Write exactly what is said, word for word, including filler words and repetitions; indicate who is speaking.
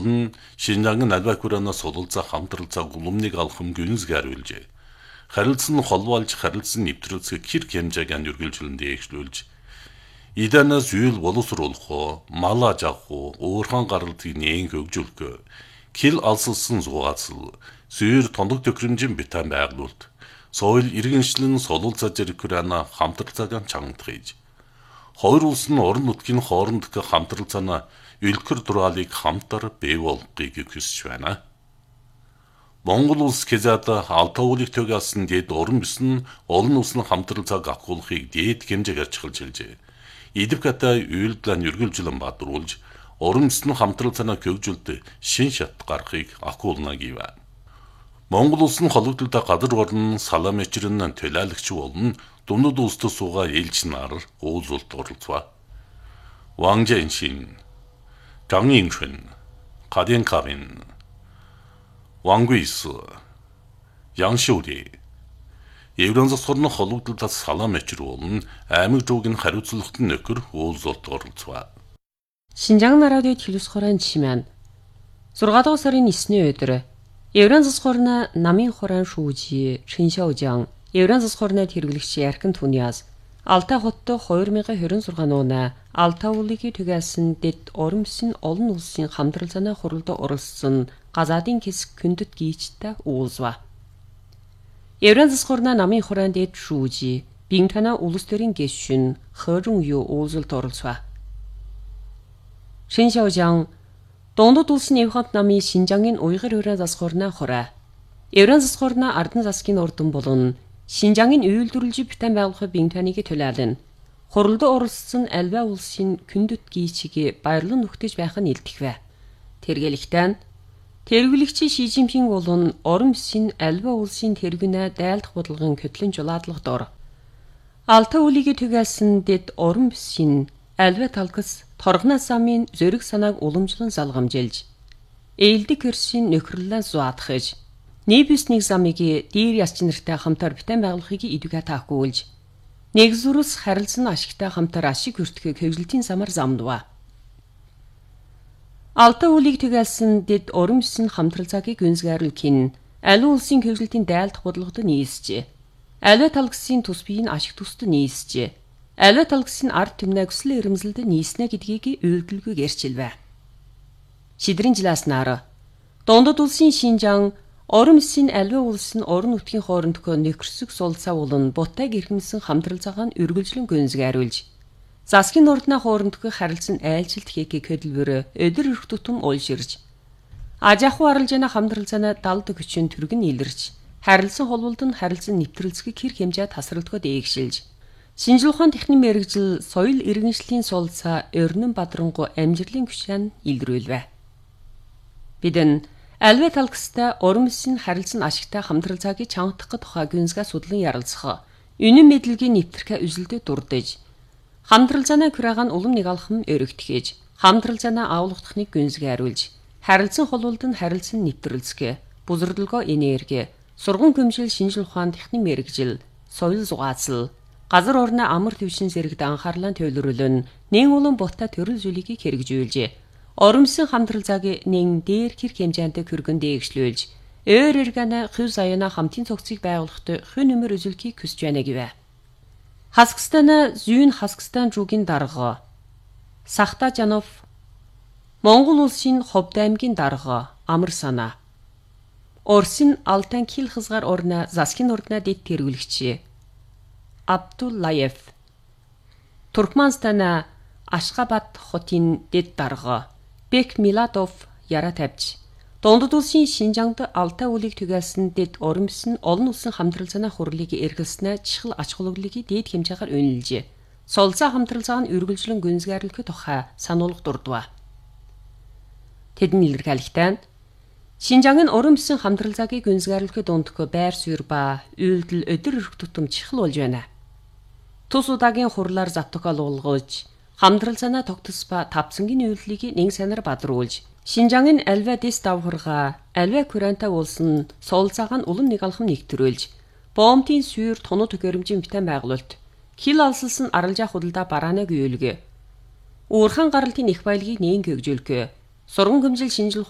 Speaker 1: болон Шинжаангийн албаа хураанаас суралцах хамтралцаг улмыг алхам гүнзгийрлжээ. Харилцан холбоолж харилцан нэвтрүүлсэг хэр хэмжээг ан үргэлжлэн дээгшлүүлж иданаас үйл боловсруулах, мал аж авах, уурхаан гаралтыг нээн хөгжүүлэх, кил алсалсан зугаацл, сүйр тондог төхрөмжийн битэн байгуулалт, соёл иргэншлэн суралцаж хураана хамтралцааг чангадгийж. Хоёр улс нь орон нутгийн хоорондох хамтралцаана үлгэр дураалыг хамтар бий болгохыг хүсэж байна. Монгол улс хязаад Алтай уулыг төгөөсөн дэд орон бүс нь олон улсын хамтралцааг ахуулахыг дээд хэмжээгээр чухалж хэлжээ. Идэвхтэй үйлдэлэн үргэлжлэн бадруулж, орон бүс нь хамтралцаанаа хөгжүүлэлт шин шат гарахыг ахуулна гэв. Монгол улс нь холбогдлолтой газар орон салам эчрэн төлөөлөгч болон дундад улстай суугаа ээлж нар уулзалт оролцов. Ван Жэншин, Зhang Yingchun, Ка Дянкавин, Ван Гуйсы, Ян Шиуди Евразийн засгийн холбогдлолтой салам эчр болон аймаг жуугийн хариуцлагатай нөхөр уулзалт оролцов.
Speaker 2: Шинжаан радиод хэлүүлсхорын чимэн зургаан дахь сарын нисний өдөр Евразийн засгийн намын хорон шүүжи Шиншаожан Евразийн засгийн хэрэглэгч Яркин Түниас Алтай хоттой хоёр мянган двадцать шесть оноо Алтай уулыг түгээсэн дэд орон бүсийн олон улсын хамтралцааны хуралд оролцсон газаадын хэсэг күндэт гийчтэй уулзва. Евразийн засгийн намын хорон дэд шүүжи Бинтана улс төрийн гишүүн Хөрөн юу уулзалт оролцов. Шиншаожан дундад улсын Евхант намын Шинжаангийн уйгыр Евразийн засгийн хороо Евразийн засгийн Ардан засгийн урдан болон Шинжаангийн үйлдвэрлэж битэн байгуулах Бинтаныг төлөөлөн хуралд оролцсон альва улсын күндэт гийчийг баярлан нүгтэж байх нь илтгэв. Тэргэлэгтэн тэргэлэгч Ши Жинпинг болон орон бүсийн альва улсын тэргэнэ дайлдах бодлогын хөтлөн жулаадлах дор Алтай уулыг түгээсэн дэд орон бүсийн альва талгас торгонос замын зөриг санааг уламжлан залгамжилж ээлдэг хөрсийн нөхрөлөө зуаатгаж Небис нэг замыг дээр ясч нартай хамтар битэн байгуулахыг идэвхтэй таахгүйж нэг зүрс харилцан ашигтай хамтар ашиг хүртэхийг хөвгөлтийн замаар замдва. Алтай уулыг түгээсэн дэд орон бүсийн хамтралцаагийг гүнзгийрлэх нь аливаа улсын хөвгөлтийн дайлдах бодлогод нийсжээ. Аливаа талгсын тус биеийн ашиг тусад нийсжээ. Аливаа талгсын ард түмнээ өсөл ирэмзэлд нийснэ гэдгийг үйлдэлгүй гэрчилвэ. Шидрийн жилааснаар дундад улсын Шинжаан орон бүсийн альва улс нь орон нутгийн хоорондох нөхөрсөг суулцаа болон бутай гэрхэмсэн хамтралцаагаа үргэлжлэн гүнзгийруулж засгийн ордны хоорондох харилцан айлчилт хийхийг хөдөлбөр өдөр өрх тутам уйлширж аж ахуй арилжааны хамтралцааны далд хүчин түргэн илэрч харилцан холболд нь харилцан нэвтрэлцгийг хэр хэмжээ тасралтгүйд ээгшилж шинжлэх ухааны техникийн мэрэгжил соёл иргэншлийн суулцаа өрнөн бадрангу амжилтын хүчин илрүүлвэ. Бидэн альва талгастай орон бүсийн харилцан ашигтай хамтралцаагийг чангадах тухай гүнзгий судлан ярилцах, үнэн мэдлэгийн нэвтрэх үзэлдэд дурдж, хамтралцааны хурагаан улам нэг алхам өргөтгөж, хамтралцааны авлагдахныг гүнзгийруулж, харилцан холболд нь харилцан нэвтрэлцгээ, бузардалгоо энерги, сургам хөмжил шинжлэх ухааны техникийн мэрэгжил, соёл зугаацл, газар орны амар төвшин зэрэгт анхаарлаа төвлөрүүлэн нэн улам бутай төрөл зүйлийг хэрэгжүүлжээ. Орон бүсийн хамтралцааг нэн дээр хэр хэмжээтэй хөргөн дээгшлүүлж, өөр эргэнэ хөв заяана хамтын цогцыг байгуулахад хүн нэмэр үзүүлэхийг хүсэж байна гэвэ. Хасгстана зүүн Хасгстан жуугийн дарга Сахта Жанов Монгол улсын Ховд аймгийн дарга Амар санаа Орсын Алтан кил хызгаар орна засгийн ордна дэд тэргүүлэгч Абдуллаев Туркменстана Ашхабад хотын дэд дарга Бек Миладов яра тавьж дундад улсын Шинжаанд Алтай уулыг түгээсэн дэд орон бүс нь олон улсын хамтралцааны хурлыг эргэлснэ чухал ач холбогдлыг дээд хэмжээгээр үнэлжээ. Солилцоо хамтралцааг нь үргэлжлэн гүнзгийрлэх тухай сануулга дурдва. Тэдний илэрхийлэлтэн Шинжаангийн орон бүсийн хамтралцааг гүнзгийрлэхэд дундх байр суурь ба үйлдэл өдөр өрх тутам чухал болж байна. Тус удаагийн хурлаар завтгал уулгаж хамтралцааны тогтос ба тавцангийн үйлдэлийг нэг санаар бадруулж Шинжаангийн альва дэс давхарга альва куранта уулсан суулцааг нь улам нэг алхам нэгтрүүлж боомтын сүйр тоноо төхөөрөмжийн битэн байгуулалт хил алсалсан аралжаа худалдаа барааныг үйлгэ уурхаан гаралтын их баялагийг нээн хөгжүүлэх сургам хөмжил шинжлэх